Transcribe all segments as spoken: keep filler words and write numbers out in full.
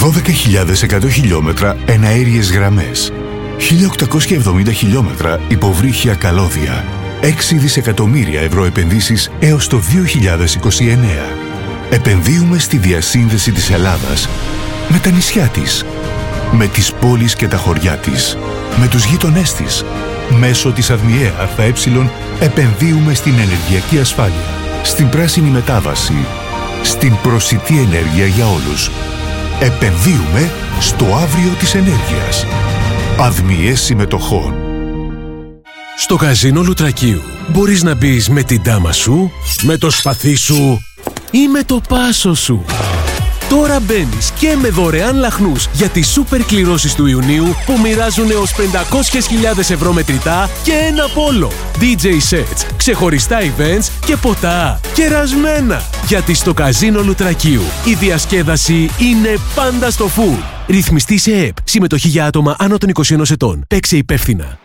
δώδεκα χιλιάδες εκατό χιλιόμετρα εναέριες γραμμές, χίλια οκτακόσια εβδομήντα χιλιόμετρα υποβρύχια καλώδια, έξι δισεκατομμύρια ευρώ επενδύσεις έως το δύο χιλιάδες είκοσι εννέα. Επενδύουμε στη διασύνδεση της Ελλάδας με τα νησιά της, με τις πόλεις και τα χωριά της, με τους γείτονές της. Μέσω της ΑΔΜΙΕ ΑΕ επενδύουμε στην ενεργειακή ασφάλεια, στην πράσινη μετάβαση, στην προσιτή ενέργεια για όλους. Επενδύουμε στο αύριο της ενέργειας. ΑΔΜΙΕ συμμετοχών. Στο καζίνο Λουτρακίου μπορείς να μπεις με την τάμα σου, με το σπαθί σου ή με το πάσο σου. Τώρα μπαίνεις και με δωρεάν λαχνούς για τις σούπερ κληρώσεις του Ιουνίου που μοιράζουν έως πεντακόσιες χιλιάδες ευρώ μετρητά και ένα πόλο. ντι τζέι sets, ξεχωριστά events και ποτά κερασμένα. Γιατί στο καζίνο Λουτρακίου η διασκέδαση είναι πάντα στο full. Ρυθμιστή σε ΕΠ. Συμμετοχή για άτομα άνω των είκοσι ενός ετών. Παίξε υπεύθυνα.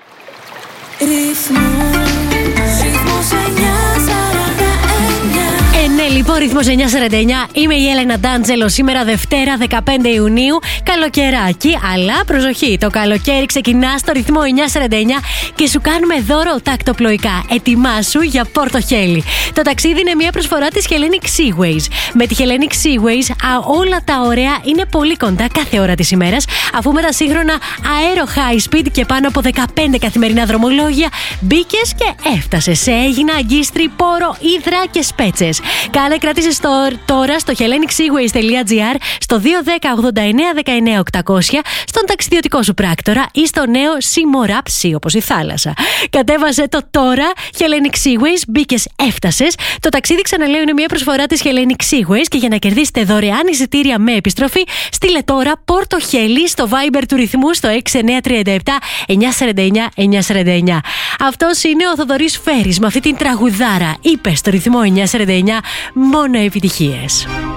Ναι, λοιπόν, ρυθμός εννιά σαράντα εννιά. Είμαι η Έλενα Ντάντζελο. Σήμερα Δευτέρα δεκαπέντε Ιουνίου. Καλοκαιράκι, αλλά προσοχή. Το καλοκαίρι ξεκινά στο ρυθμό εννιά σαράντα εννιά και σου κάνουμε δώρο τακτοπλοϊκά. Ετοιμάσου για Πορτοχέλη. Το ταξίδι είναι μια προσφορά της Hellenic Seaways. Με τη Hellenic Seaways α, όλα τα ωραία είναι πολύ κοντά κάθε ώρα της ημέρας, αφού με τα σύγχρονα αέρο high speed και πάνω από δεκαπέντε καθημερινά δρομολόγια μπήκες και έφτασες σε Αίγινα, Αγκίστρι, Πόρο, Ύδρα και Σπέτσες. Κάνε κράτησες τώρα στο hellenic seaways τελεία gr, στο δύο ένα μηδέν ογδόντα εννέα δεκαεννέα οκτακόσια, στον ταξιδιωτικό σου πράκτορα ή στο νέο Seamorap Sea, όπως η θάλασσα. Κατέβασε το τώρα Hellenic Seaways, μπήκες, έφτασες. Το ταξίδι, ξαναλέω, είναι μια προσφορά της Hellenic Seaways και για να κερδίσετε δωρεάν εισιτήρια με επιστροφή, στείλε τώρα Πορτοχέλη στο Viber του ρυθμού στο έξι εννέα τρία επτά εννιά σαράντα εννιά εννιά σαράντα εννιά. Αυτός είναι ο Θοδωρής Φέρης με αυτή την τραγουδάρα. Είπε στο ρυθμό εννιά σαράντα εννιά μόνο επιτυχίες.